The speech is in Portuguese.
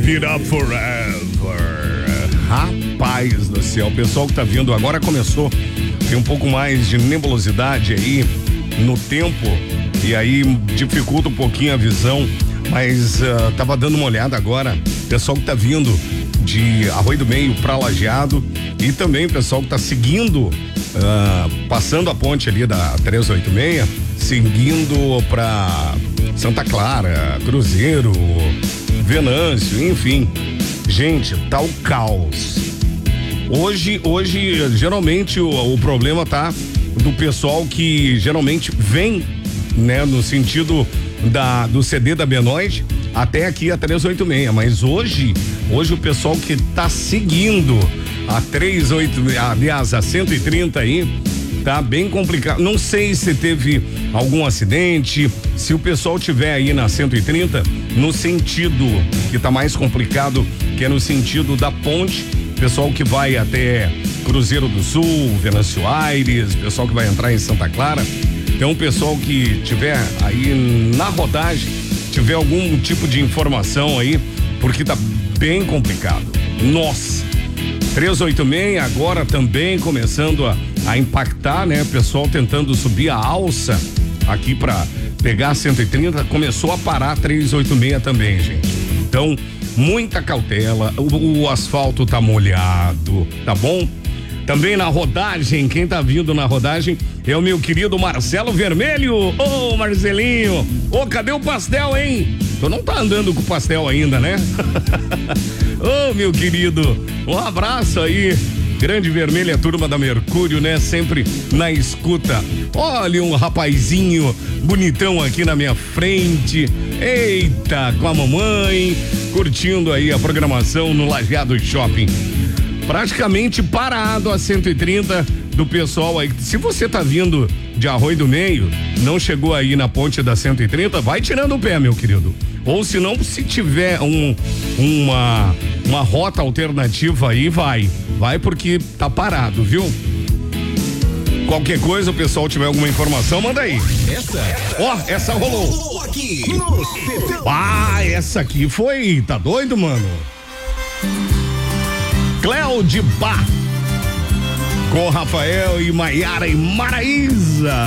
Live It Up Forever. Rapaz do céu, o pessoal que tá vindo agora começou. Tem um pouco mais de nebulosidade aí no tempo e aí dificulta um pouquinho a visão, mas tava dando uma olhada agora, pessoal que tá vindo de Arroio do Meio pra Lajeado e também pessoal que tá seguindo, passando a ponte ali da 386, seguindo pra Santa Clara, Cruzeiro, Venâncio, enfim. Gente, tá o caos. Hoje geralmente o problema tá do pessoal que geralmente vem, né, no sentido do CD da Benoit até aqui a 386, mas hoje o pessoal que tá seguindo a 386, aliás, a 130 aí, tá bem complicado. Não sei se teve algum acidente, se o pessoal tiver aí na 130, no sentido que tá mais complicado, que é no sentido da ponte, pessoal que vai até Cruzeiro do Sul, Venâncio Aires, pessoal que vai entrar em Santa Clara. Então, o pessoal que tiver aí na rodagem, tiver algum tipo de informação aí, porque tá bem complicado. Nossa, 386 agora também começando a impactar, né? O pessoal tentando subir a alça aqui pra pegar a 130, começou a parar 386 também, gente. Então, muita cautela, o asfalto tá molhado, tá bom? Também na rodagem, quem tá vindo na rodagem é o meu querido Marcelo Vermelho. Ô, Marcelinho, cadê o pastel, hein? Tu não tá andando com o pastel ainda, né? Ô, meu querido, um abraço aí. Grande Vermelho, a turma da Mercúrio, né? Sempre na escuta. Olha um rapazinho bonitão aqui na minha frente. Eita, com a mamãe, curtindo aí a programação no Lajeado Shopping. Praticamente parado a 130 do pessoal aí. Se você tá vindo de Arroio do Meio, não chegou aí na ponte da 130, vai tirando o pé, meu querido. Ou se não, se tiver uma rota alternativa aí, vai porque tá parado, viu? Qualquer coisa, o pessoal tiver alguma informação, manda aí. Essa rolou aqui no Sertão. Essa aqui foi, tá doido, mano? Cléo de Bar com Rafael e Maiara e Maraísa.